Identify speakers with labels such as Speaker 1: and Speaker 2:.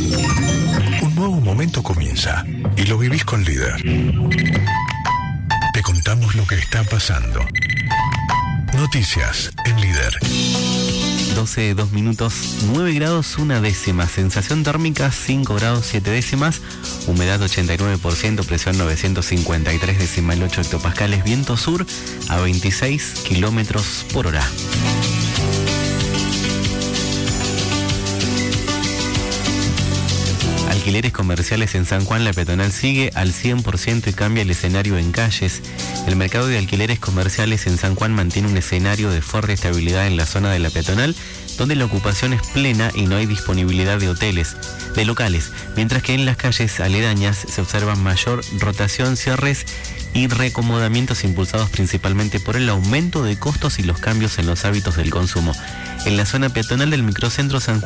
Speaker 1: Un nuevo momento comienza y lo vivís con Líder. Te contamos lo que está pasando. Noticias en Líder.
Speaker 2: 12, 2 minutos, 9 grados, 1 décima. Sensación térmica, 5 grados, 7 décimas. Humedad 89%, presión 953,8 hectopascales. Viento sur a 26 kilómetros por hora. Alquileres comerciales en San Juan, la peatonal sigue al 100% y cambia el escenario en calles. El mercado de alquileres comerciales en San Juan mantiene un escenario de fuerte estabilidad en la zona de la peatonal, donde la ocupación es plena y no hay disponibilidad de locales, mientras que en las calles aledañas se observa mayor rotación, cierres y reacomodamientos impulsados principalmente por el aumento de costos y los cambios en los hábitos del consumo. En la zona peatonal del microcentro San Juan